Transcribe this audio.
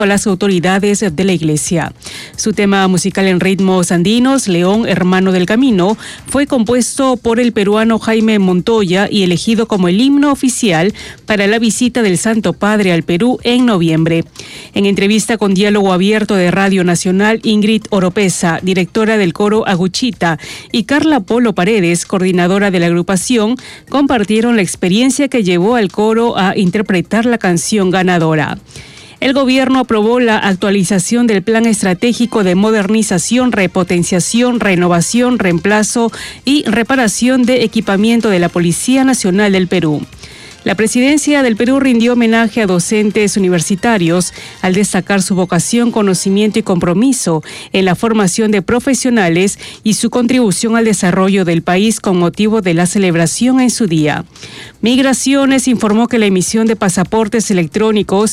a las autoridades de la iglesia. Su tema musical en ritmos andinos, León, Hermano del Camino, fue compuesto por el peruano Jaime Montoya y elegido como el himno oficial para la visita del Santo Padre al Perú en noviembre. En entrevista con Diálogo Abierto de Radio Nacional, Ingrid Oropesa, directora del coro Aguchita, y Carla Polo Paredes, coordinadora de la agrupación, compartieron la experiencia que llevó al coro a interpretar la canción ganadora. El gobierno aprobó la actualización del Plan Estratégico de Modernización, Repotenciación, Renovación, Reemplazo y Reparación de Equipamiento de la Policía Nacional del Perú. La Presidencia del Perú rindió homenaje a docentes universitarios al destacar su vocación, conocimiento y compromiso en la formación de profesionales y su contribución al desarrollo del país con motivo de la celebración en su día. Migraciones informó que la emisión de pasaportes electrónicos